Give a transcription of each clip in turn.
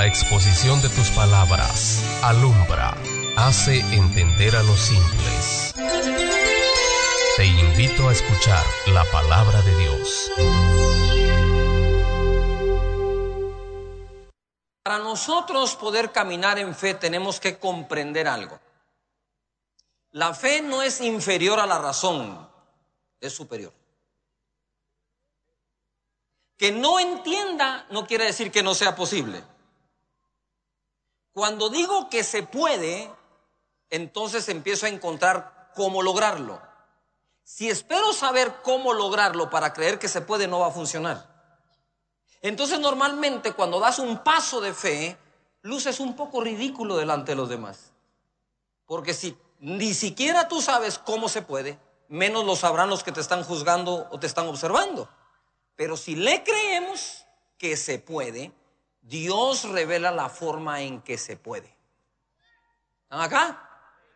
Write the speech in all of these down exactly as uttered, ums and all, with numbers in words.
exposición de tus palabras alumbra, hace entender a los simples. Te invito a escuchar la palabra de Dios. Para nosotros poder caminar en fe tenemos que comprender algo. La fe no es inferior a la razón, es superior. Que no entienda no quiere decir que no sea posible. Cuando digo que se puede, entonces empiezo a encontrar cómo lograrlo. Si espero saber cómo lograrlo para creer que se puede, no va a funcionar. Entonces normalmente cuando das un paso de fe, luces un poco ridículo delante de los demás. Porque si ni siquiera tú sabes cómo se puede, menos lo sabrán los que te están juzgando o te están observando. Pero si le creemos que se puede, Dios revela la forma en que se puede. ¿Están acá?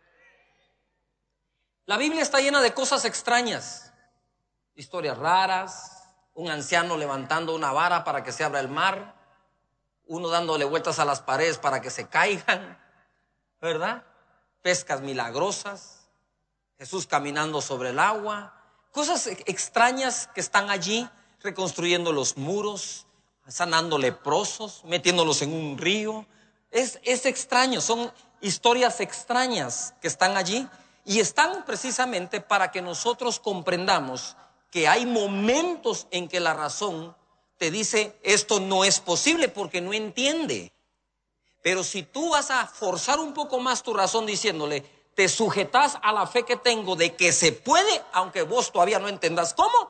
La Biblia está llena de cosas extrañas, historias raras, un anciano levantando una vara para que se abra el mar, uno dándole vueltas a las paredes para que se caigan, ¿verdad? Pescas milagrosas, Jesús caminando sobre el agua, cosas extrañas que están allí, reconstruyendo los muros, sanando leprosos, metiéndolos en un río. Es, es extraño, son historias extrañas que están allí y están precisamente para que nosotros comprendamos que hay momentos en que la razón te dice esto no es posible porque no entiende. Pero si tú vas a forzar un poco más tu razón diciéndole, te sujetas a la fe que tengo de que se puede, aunque vos todavía no entendas cómo,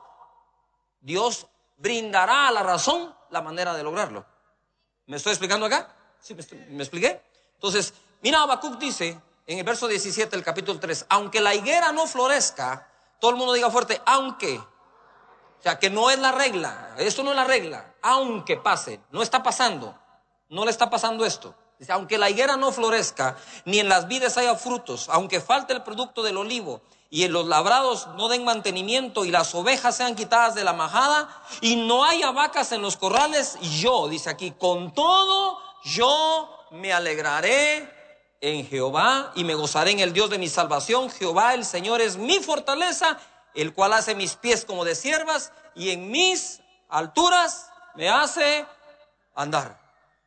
Dios brindará a la razón la manera de lograrlo. ¿Me estoy explicando acá? ¿Sí me, estoy, me expliqué? Entonces, mira, Habacuc dice en el verso diecisiete del capítulo tres, aunque la higuera no florezca, todo el mundo diga fuerte, aunque. O sea, que no es la regla, esto no es la regla, aunque pase, no está pasando, no le está pasando esto. Dice, aunque la higuera no florezca, ni en las vides haya frutos, aunque falte el producto del olivo, y en los labrados no den mantenimiento, y las ovejas sean quitadas de la majada, y no haya vacas en los corrales, yo, dice aquí, con todo yo me alegraré en Jehová, y me gozaré en el Dios de mi salvación. Jehová el Señor es mi fortaleza, el cual hace mis pies como de ciervas, y en mis alturas me hace andar.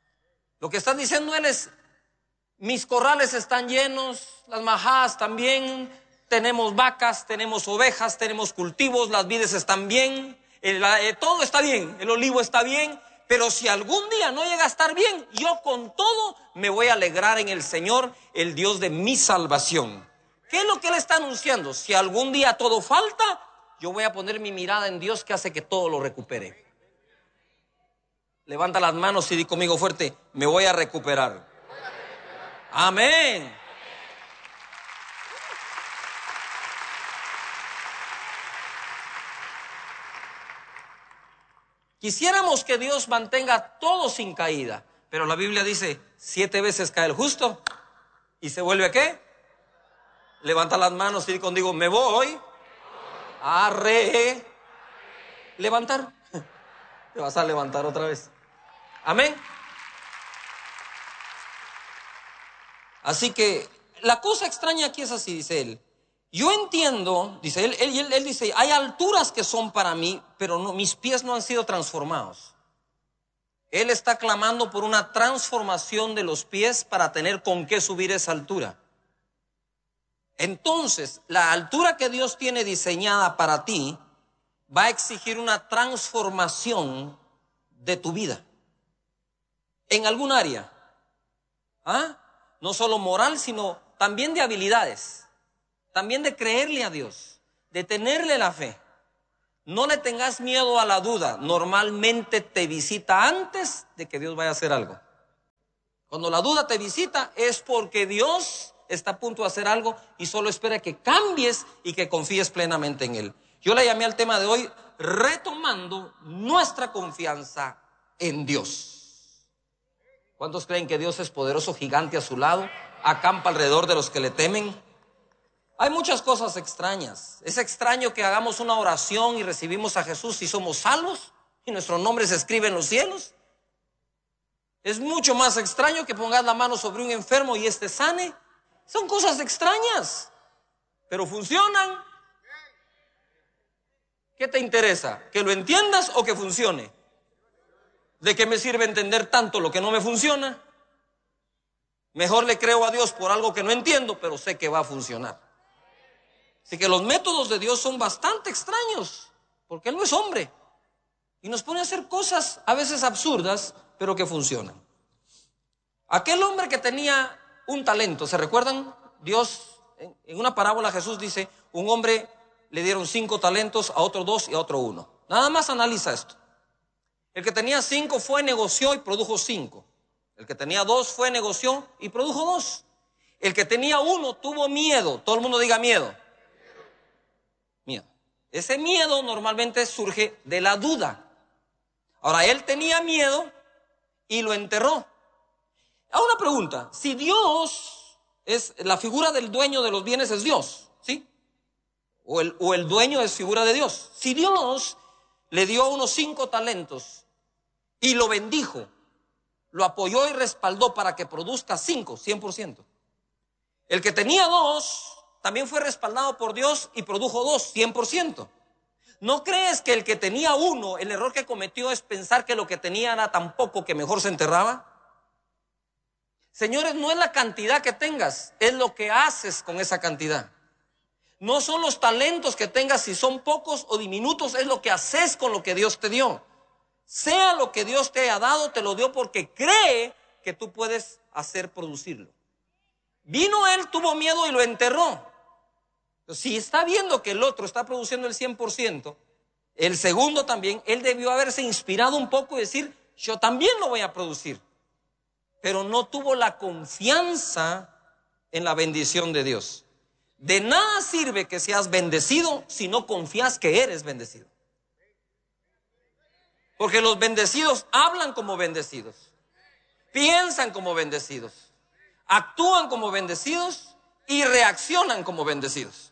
Lo que está diciendo él es, mis corrales están llenos, las majadas también, tenemos vacas, tenemos ovejas, tenemos cultivos, las vides están bien, el, eh, todo está bien, el olivo está bien, pero si algún día no llega a estar bien, yo con todo me voy a alegrar en el Señor, el Dios de mi salvación. ¿Qué es lo que él está anunciando? Si algún día todo falta, yo voy a poner mi mirada en Dios que hace que todo lo recupere. Levanta las manos y di conmigo fuerte, me voy a recuperar. Amén. Quisiéramos que Dios mantenga todo sin caída, pero la Biblia dice, siete veces cae el justo y se vuelve ¿qué? Levanta las manos y di conmigo, me voy a re levantar. Te vas a levantar otra vez. Amén. Así que la cosa extraña aquí es así, dice él. Yo entiendo, dice él, él, él, él dice, hay alturas que son para mí, pero no, mis pies no han sido transformados. Él está clamando por una transformación de los pies para tener con qué subir esa altura. Entonces, la altura que Dios tiene diseñada para ti va a exigir una transformación de tu vida. En algún área. ¿Ah? No solo moral, sino también de habilidades. También de creerle a Dios, de tenerle la fe. No le tengas miedo a la duda. Normalmente te visita antes de que Dios vaya a hacer algo. Cuando la duda te visita es porque Dios está a punto de hacer algo y solo espera que cambies y que confíes plenamente en Él. Yo le llamé al tema de hoy, retomando nuestra confianza en Dios. ¿Cuántos creen que Dios es poderoso, gigante a su lado? Acampa alrededor de los que le temen. Hay muchas cosas extrañas. Es extraño que hagamos una oración y recibimos a Jesús y somos salvos y nuestro nombre se escribe en los cielos. Es mucho más extraño que pongas la mano sobre un enfermo y éste sane. Son cosas extrañas, pero funcionan. ¿Qué te interesa? ¿Que lo entiendas o que funcione? ¿De qué me sirve entender tanto lo que no me funciona? Mejor le creo a Dios por algo que no entiendo, pero sé que va a funcionar. Así que los métodos de Dios son bastante extraños, porque Él no es hombre. Y nos pone a hacer cosas a veces absurdas, pero que funcionan. Aquel hombre que tenía un talento, ¿se recuerdan? Dios, en una parábola Jesús dice, un hombre le dieron cinco talentos, a otro dos y a otro uno. Nada más analiza esto. El que tenía cinco fue, negoció y produjo cinco. El que tenía dos fue, negoció y produjo dos. El que tenía uno tuvo miedo. Todo el mundo diga miedo. Miedo. Ese miedo normalmente surge de la duda. Ahora, él tenía miedo y lo enterró. Ahora una pregunta, si Dios es la figura del dueño de los bienes, es Dios, ¿sí? O el, o el dueño es figura de Dios. Si Dios le dio unos cinco talentos y lo bendijo, lo apoyó y respaldó para que produzca cinco, cien por ciento. El que tenía dos también fue respaldado por Dios y produjo dos, cien por ciento. ¿No crees que el que tenía uno, el error que cometió es pensar que lo que tenía era tan poco que mejor se enterraba? Señores, no es la cantidad que tengas, es lo que haces con esa cantidad. No son los talentos que tengas, si son pocos o diminutos, es lo que haces con lo que Dios te dio. Sea lo que Dios te haya dado, te lo dio porque cree que tú puedes hacer producirlo. Vino él, tuvo miedo y lo enterró. Si está viendo que el otro está produciendo el cien por ciento, el segundo también, él debió haberse inspirado un poco y decir, yo también lo voy a producir. Pero no tuvo la confianza en la bendición de Dios. De nada sirve que seas bendecido si no confías que eres bendecido. Porque los bendecidos hablan como bendecidos, piensan como bendecidos, actúan como bendecidos y reaccionan como bendecidos.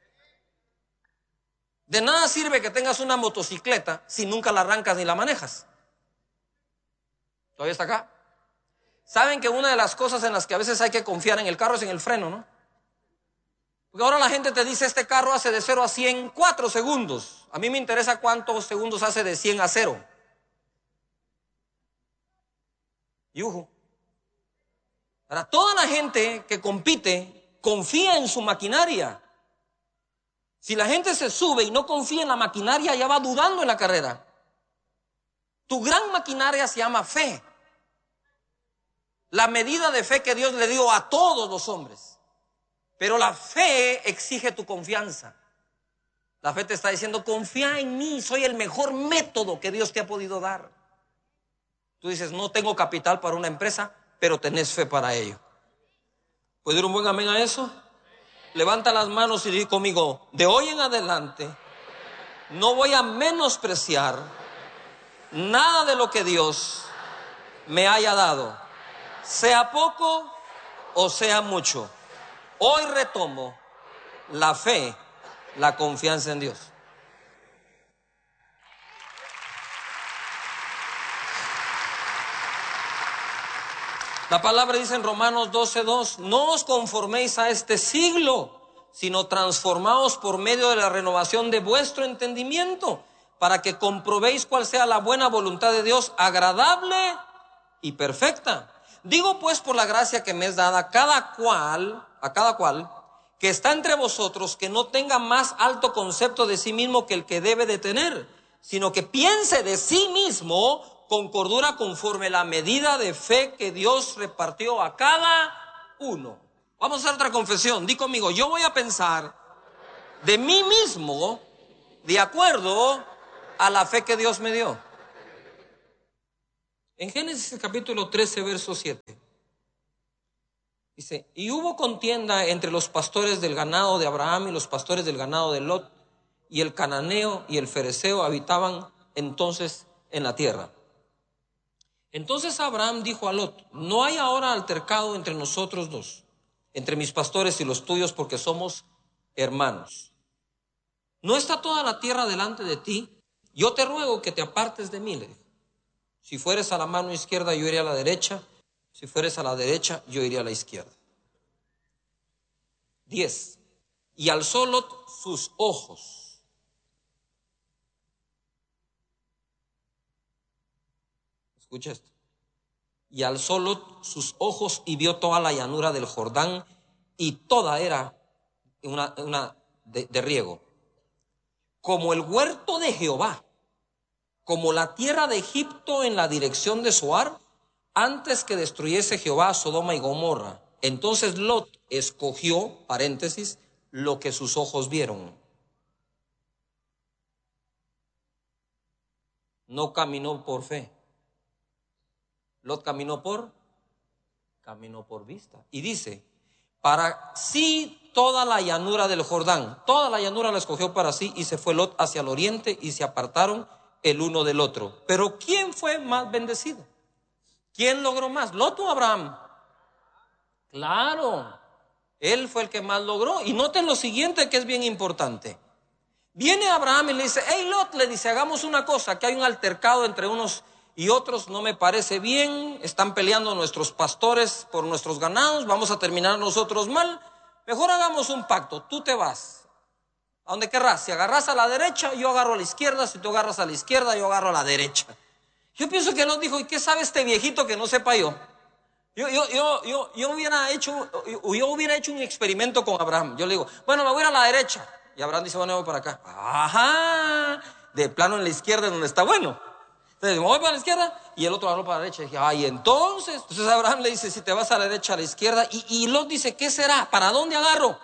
De nada sirve que tengas una motocicleta si nunca la arrancas ni la manejas. ¿Todavía está acá? Saben que una de las cosas en las que a veces hay que confiar en el carro es en el freno, ¿no? Porque ahora la gente te dice, este carro hace de cero a cien en cuatro segundos. A mí me interesa cuántos segundos hace de cien a cero. Yuju. Ahora, toda la gente que compite confía en su maquinaria. Si la gente se sube y no confía en la maquinaria, ya va dudando en la carrera. Tu gran maquinaria se llama fe. La medida de fe que Dios le dio a todos los hombres. Pero la fe exige tu confianza. La fe te está diciendo, confía en mí, soy el mejor método que Dios te ha podido dar. Tú dices, no tengo capital para una empresa, pero tenés fe para ello. ¿Puedo ir un buen amén a eso? Levanta las manos y di conmigo, de hoy en adelante no voy a menospreciar nada de lo que Dios me haya dado, sea poco o sea mucho. Hoy retomo la fe, la confianza en Dios. La palabra dice en Romanos doce dos, no os conforméis a este siglo, sino transformaos por medio de la renovación de vuestro entendimiento, para que comprobéis cuál sea la buena voluntad de Dios, agradable y perfecta. Digo pues por la gracia que me es dada, cada cual, a cada cual, que está entre vosotros, que no tenga más alto concepto de sí mismo que el que debe de tener, sino que piense de sí mismo con cordura conforme la medida de fe que Dios repartió a cada uno. Vamos a hacer otra confesión. Di conmigo, yo voy a pensar de mí mismo de acuerdo a la fe que Dios me dio. En Génesis capítulo trece, verso siete. Dice, y hubo contienda entre los pastores del ganado de Abraham y los pastores del ganado de Lot, y el cananeo y el fereceo habitaban entonces en la tierra. Entonces Abraham dijo a Lot, no hay ahora altercado entre nosotros dos, entre mis pastores y los tuyos, porque somos hermanos. ¿No está toda la tierra delante de ti? Yo te ruego que te apartes de mí, le dijo. O Si fueres a la mano izquierda, yo iré a la derecha. Si fueres a la derecha, yo iré a la izquierda. Diez. Y alzó Lot sus ojos. Escucha esto. Y alzó Lot sus ojos y vio toda la llanura del Jordán, y toda era una, una de, de riego, como el huerto de Jehová, como la tierra de Egipto en la dirección de Zoar, antes que destruyese Jehová Sodoma y Gomorra. Entonces Lot escogió, paréntesis, lo que sus ojos vieron. No caminó por fe. Lot caminó por, caminó por vista. Y dice, para sí toda la llanura del Jordán, toda la llanura la escogió para sí, y se fue Lot hacia el oriente y se apartaron el uno del otro. Pero ¿quién fue más bendecido? ¿Quién logró más? ¿Lot o Abraham? Claro, él fue el que más logró. Y noten lo siguiente, que es bien importante. Viene Abraham y le dice, hey Lot, le dice, hagamos una cosa, que hay un altercado entre unos y otros, no me parece bien, están peleando nuestros pastores por nuestros ganados, vamos a terminar nosotros mal, mejor hagamos un pacto, tú te vas, a donde querrás, si agarras a la derecha, yo agarro a la izquierda, si tú agarras a la izquierda, yo agarro a la derecha. Yo pienso que Lot dijo, ¿y qué sabe este viejito que no sepa yo? Yo, yo, yo, yo, yo, hubiera hecho, yo, yo hubiera hecho un experimento con Abraham. Yo le digo, bueno, me voy a ir a la derecha. Y Abraham dice, bueno, me voy para acá. Ajá, de plano en la izquierda donde está bueno. Entonces, me voy para la izquierda y el otro agarró para la derecha. Y dije, ay, entonces. Entonces Abraham le dice, si te vas a la derecha, a la izquierda. Y, y Lot dice, ¿qué será? ¿Para dónde agarro?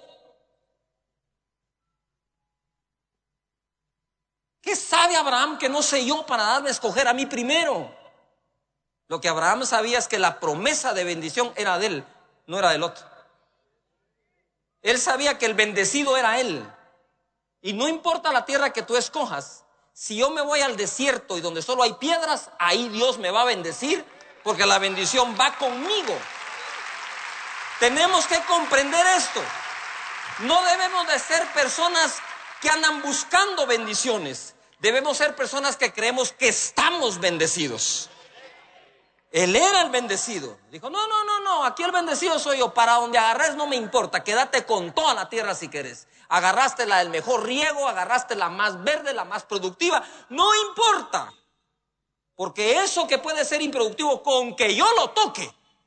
¿Qué sabe Abraham que no sé yo para darme a escoger a mí primero? Lo que Abraham sabía es que la promesa de bendición era de él, no era de Lot. Él sabía que el bendecido era él. Y no importa la tierra que tú escojas, si yo me voy al desierto y donde solo hay piedras, ahí Dios me va a bendecir, porque la bendición va conmigo. Tenemos que comprender esto. No debemos de ser personas que andan buscando bendiciones. Debemos ser personas que creemos que estamos bendecidos. Él era el bendecido. Dijo, no, no, no, no, aquí el bendecido soy yo. Para donde agarres no me importa, quédate con toda la tierra si querés. Agarraste la del mejor riego, agarraste la más verde, la más productiva, no importa. Porque eso que puede ser improductivo, con que yo lo toque,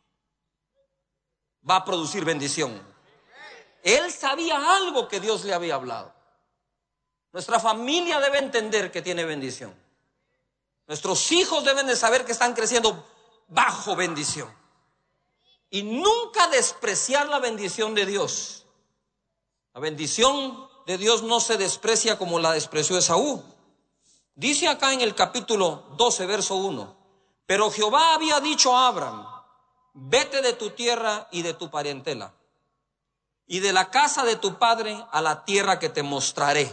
va a producir bendición. Él sabía algo que Dios le había hablado. Nuestra familia debe entender que tiene bendición. Nuestros hijos deben de saber que están creciendo bajo bendición. Y nunca despreciar la bendición de Dios. La bendición de Dios no se desprecia como la despreció Esaú. Dice acá en el capítulo doce, verso uno. Pero Jehová había dicho a Abraham, vete de tu tierra y de tu parentela, y de la casa de tu padre a la tierra que te mostraré.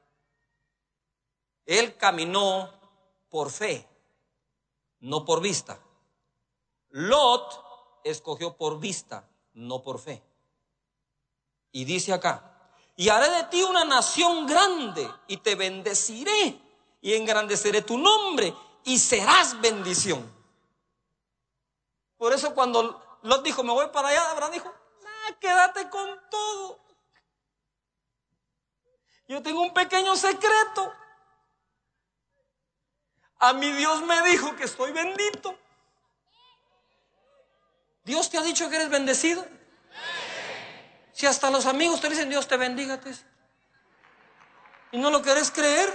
Él caminó por fe, no por vista. Lot escogió por vista, no por fe. Y dice acá, y haré de ti una nación grande, y te bendeciré, y engrandeceré tu nombre, y serás bendición. Por eso cuando Lot dijo, me voy para allá, Abraham dijo, nah, quédate con todo. Yo tengo un pequeño secreto. A mi Dios me dijo que estoy bendito. ¿Dios te ha dicho que eres bendecido? Si hasta los amigos te dicen Dios te bendiga, te dice, y no lo querés creer.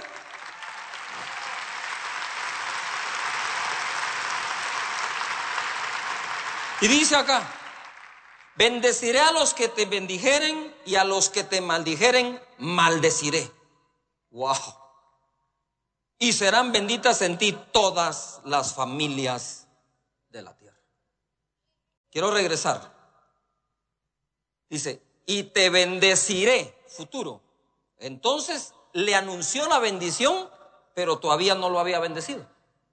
Y dice acá, bendeciré a los que te bendijeren y a los que te maldijeren maldeciré. Wow. Y serán benditas en ti todas las familias de la tierra. Quiero regresar. Dice, y te bendeciré, futuro. Entonces le anunció la bendición, pero todavía no lo había bendecido.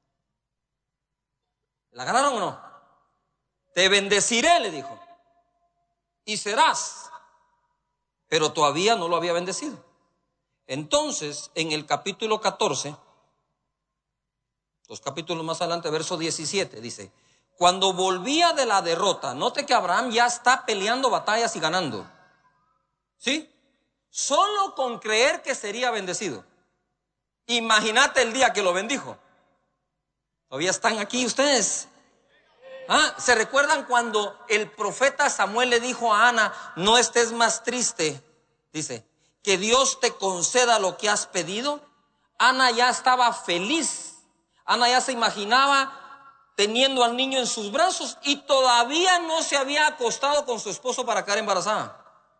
¿La agarraron o no? Te bendeciré, le dijo, y serás, pero todavía no lo había bendecido. Entonces, en el capítulo catorce, dos capítulos más adelante, verso diecisiete, dice: cuando volvía de la derrota, note que Abraham ya está peleando batallas y ganando, ¿sí? Solo con creer que sería bendecido. Imagínate el día que lo bendijo. Todavía están aquí ustedes. ¿Ah? ¿Se recuerdan cuando el profeta Samuel le dijo a Ana: no estés más triste? Dice, que Dios te conceda lo que has pedido. Ana ya estaba feliz. Ana ya se imaginaba teniendo al niño en sus brazos y todavía no se había acostado con su esposo para quedar embarazada.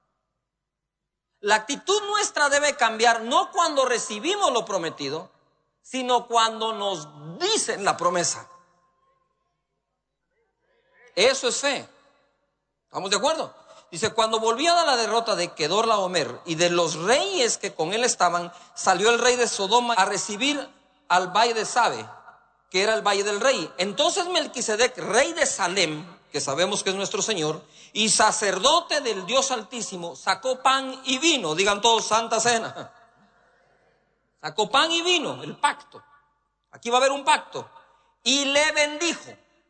La actitud nuestra debe cambiar no cuando recibimos lo prometido, sino cuando nos dicen la promesa. Eso es fe. ¿Estamos de acuerdo? Dice, cuando volvía de la derrota de Kedorlaomer y de los reyes que con él estaban, salió el rey de Sodoma a recibir al valle de Sabe, que era el valle del rey. Entonces Melquisedec, rey de Salem, que sabemos que es nuestro Señor, y sacerdote del Dios Altísimo, sacó pan y vino. Digan todos, Santa Cena. Sacó pan y vino, el pacto. Aquí va a haber un pacto. Y le bendijo.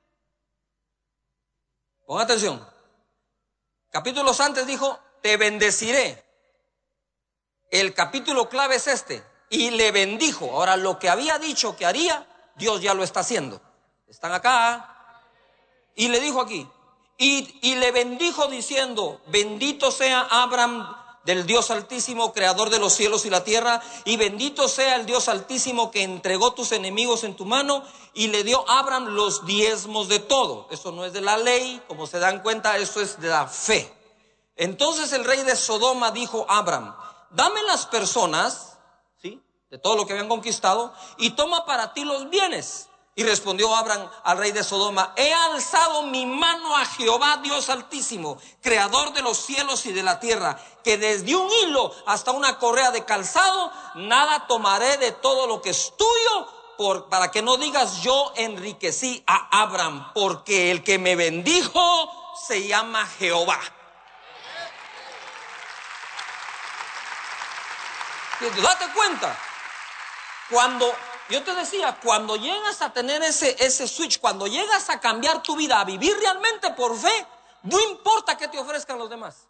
Pongan atención. Capítulos antes dijo, te bendeciré. El capítulo clave es este. Y le bendijo. Ahora, lo que había dicho que haría, Dios ya lo está haciendo. Están acá. Y le dijo aquí. Y, y le bendijo diciendo, bendito sea Abraham del Dios Altísimo, creador de los cielos y la tierra, y bendito sea el Dios Altísimo que entregó tus enemigos en tu mano, y le dio a Abraham los diezmos de todo. Eso no es de la ley, como se dan cuenta, eso es de la fe. Entonces el rey de Sodoma dijo a Abraham, dame las personas, ¿sí?, de todo lo que habían conquistado, y toma para ti los bienes. Y respondió Abraham al rey de Sodoma, he alzado mi mano a Jehová Dios Altísimo, creador de los cielos y de la tierra, que desde un hilo hasta una correa de calzado, nada tomaré de todo lo que es tuyo, por, para que no digas yo enriquecí a Abraham, porque el que me bendijo se llama Jehová. Date cuenta, cuando... yo te decía, cuando llegas a tener ese, ese switch, cuando llegas a cambiar tu vida, a vivir realmente por fe, no importa qué te ofrezcan los demás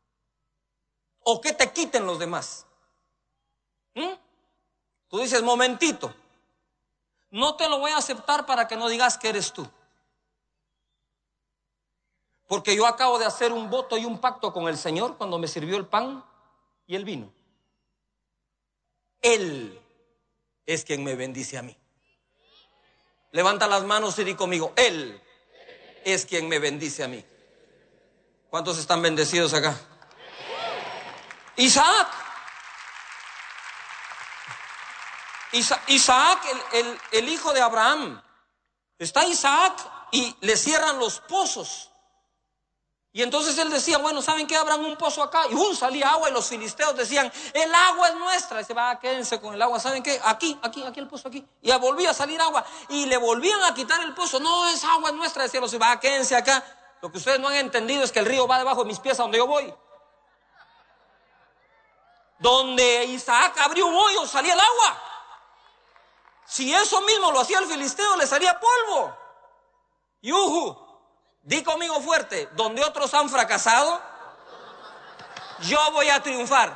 o qué te quiten los demás. ¿Mm? Tú dices, momentito, no te lo voy a aceptar para que no digas que eres tú. Porque yo acabo de hacer un voto y un pacto con el Señor cuando me sirvió el pan y el vino. Él es quien me bendice a mí. Levanta las manos y di conmigo, Él es quien me bendice a mí. ¿Cuántos están bendecidos acá? Isaac. Isa- Isaac, el, el, el hijo de Abraham. Está Isaac y le cierran los pozos. Y entonces él decía, bueno, ¿saben qué? Abran un pozo acá. Y ¡um! Salía agua y los filisteos decían, el agua es nuestra. Y se va, quédense con el agua. ¿Saben qué? Aquí, aquí, aquí el pozo, aquí. Y ya volvía a salir agua. Y le volvían a quitar el pozo. No, es agua nuestra. Decían los, va, quédense acá. Lo que ustedes no han entendido es que el río va debajo de mis pies a donde yo voy. Donde Isaac abrió un hoyo, salía el agua. Si eso mismo lo hacía el filisteo, le salía polvo. Yuhu. Di conmigo fuerte, donde otros han fracasado, yo voy a triunfar.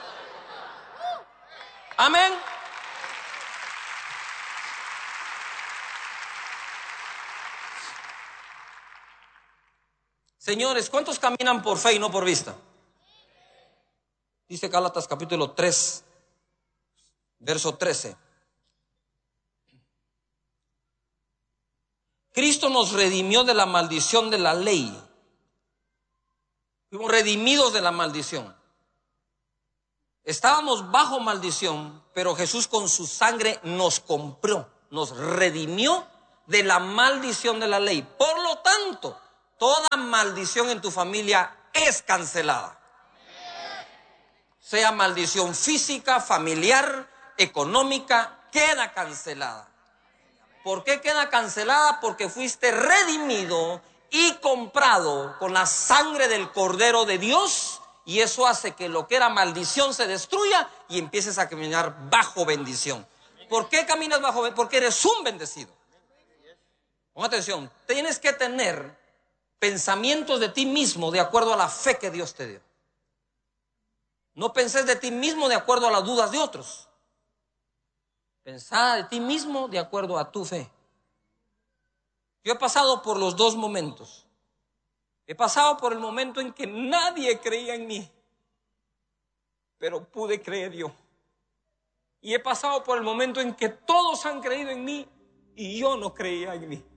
Amén. Señores, ¿cuántos caminan por fe y no por vista? Dice Gálatas capítulo tres, verso trece. Cristo nos redimió de la maldición de la ley. Fuimos redimidos de la maldición. Estábamos bajo maldición, pero Jesús con su sangre nos compró, nos redimió de la maldición de la ley. Por lo tanto, toda maldición en tu familia es cancelada. Sea maldición física, familiar, económica, queda cancelada. ¿Por qué queda cancelada? Porque fuiste redimido y comprado con la sangre del Cordero de Dios, y eso hace que lo que era maldición se destruya y empieces a caminar bajo bendición. ¿Por qué caminas bajo bendición? Porque eres un bendecido. Pon atención, tienes que tener pensamientos de ti mismo de acuerdo a la fe que Dios te dio. No penses de ti mismo de acuerdo a las dudas de otros. Pensá de ti mismo de acuerdo a tu fe. Yo he pasado por los dos momentos. He pasado por el momento en que nadie creía en mí, pero pude creer yo. Y he pasado por el momento en que todos han creído en mí y yo no creía en mí.